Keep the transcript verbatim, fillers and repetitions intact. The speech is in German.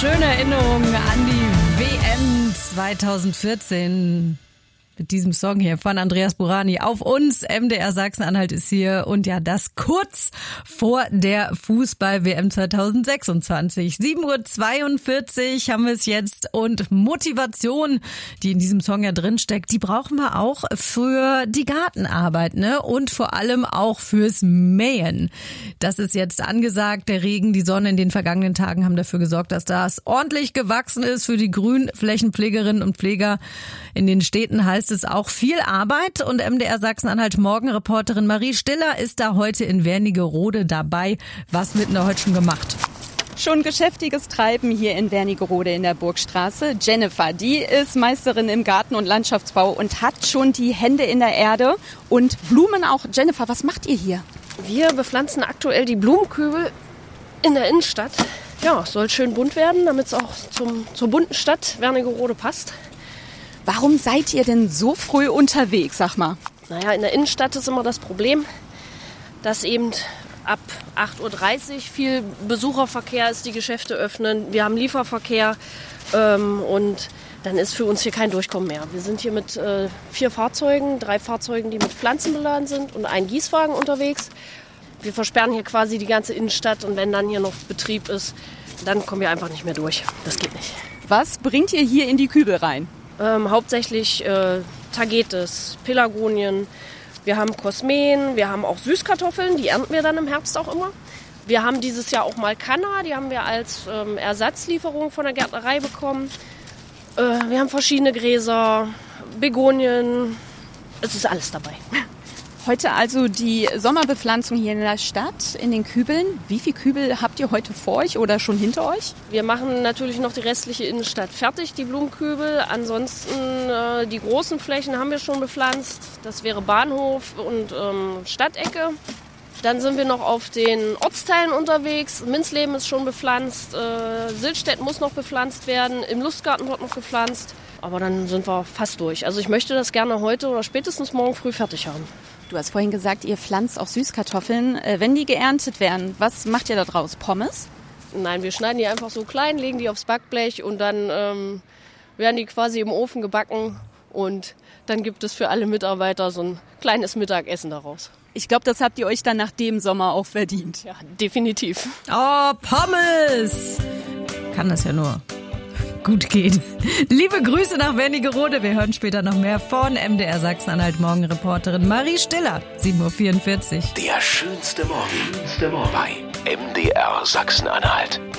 Schöne Erinnerungen an die W M zwanzig vierzehn. Mit diesem Song hier von Andreas Burani auf uns. M D R Sachsen-Anhalt ist hier und ja, das kurz vor der Fußball-W M zwanzig sechsundzwanzig. sieben Uhr zweiundvierzig haben wir es jetzt und Motivation, die in diesem Song ja drin steckt, die brauchen wir auch für die Gartenarbeit, ne? Und vor allem auch fürs Mähen. Das ist jetzt angesagt. Der Regen, die Sonne in den vergangenen Tagen haben dafür gesorgt, dass das ordentlich gewachsen ist für die Grünflächenpflegerinnen und Pfleger in den Städten. Heißt es auch viel Arbeit und M D R Sachsen-Anhalt Morgenreporterin Marie Stiller ist da heute in Wernigerode dabei. Was wird denn da heute schon gemacht? Schon geschäftiges Treiben hier in Wernigerode in der Burgstraße. Jennifer, die ist Meisterin im Garten- und Landschaftsbau und hat schon die Hände in der Erde und Blumen auch. Jennifer, was macht ihr hier? Wir bepflanzen aktuell die Blumenkübel in der Innenstadt. Ja, soll schön bunt werden, damit es auch zum, zur bunten Stadt Wernigerode passt. Warum seid ihr denn so früh unterwegs, sag mal? Naja, in der Innenstadt ist immer das Problem, dass eben ab acht Uhr dreißig viel Besucherverkehr ist, die Geschäfte öffnen. Wir haben Lieferverkehr ähm, und dann ist für uns hier kein Durchkommen mehr. Wir sind hier mit äh, vier Fahrzeugen, drei Fahrzeugen, die mit Pflanzen beladen sind und ein Gießwagen unterwegs. Wir versperren hier quasi die ganze Innenstadt und wenn dann hier noch Betrieb ist, dann kommen wir einfach nicht mehr durch. Das geht nicht. Was bringt ihr hier in die Kübel rein? Ähm, hauptsächlich äh, Tagetes, Pelargonien, wir haben Kosmen, wir haben auch Süßkartoffeln, die ernten wir dann im Herbst auch immer. Wir haben dieses Jahr auch mal Canna, die haben wir als ähm, Ersatzlieferung von der Gärtnerei bekommen. Äh, wir haben verschiedene Gräser, Begonien, es ist alles dabei. Heute also die Sommerbepflanzung hier in der Stadt, in den Kübeln. Wie viele Kübel habt ihr heute vor euch oder schon hinter euch? Wir machen natürlich noch die restliche Innenstadt fertig, die Blumenkübel. Ansonsten äh, die großen Flächen haben wir schon bepflanzt. Das wäre Bahnhof und ähm, Stadtecke. Dann sind wir noch auf den Ortsteilen unterwegs. Minzleben ist schon bepflanzt. Äh, Sildstedt muss noch bepflanzt werden. Im Lustgarten wird noch gepflanzt. Aber dann sind wir fast durch. Also ich möchte das gerne heute oder spätestens morgen früh fertig haben. Du hast vorhin gesagt, ihr pflanzt auch Süßkartoffeln. Wenn die geerntet werden, was macht ihr da draus? Pommes? Nein, wir schneiden die einfach so klein, legen die aufs Backblech und dann ähm, werden die quasi im Ofen gebacken. Und dann gibt es für alle Mitarbeiter so ein kleines Mittagessen daraus. Ich glaube, das habt ihr euch dann nach dem Sommer auch verdient. Ja, definitiv. Oh, Pommes! Kann das ja nur gut gehen. Liebe Grüße nach Wernigerode. Wir hören später noch mehr von M D R Sachsen-Anhalt Morgenreporterin Marie Stiller. sieben Uhr vierundvierzig. Der schönste Morgen bei M D R Sachsen-Anhalt.